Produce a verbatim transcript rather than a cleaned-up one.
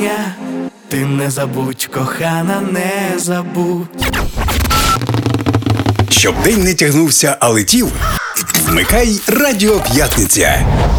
Ти не забудь, кохана, не забудь. Щоб день не тягнувся, а летів, вмикай Радіо П'ятниця.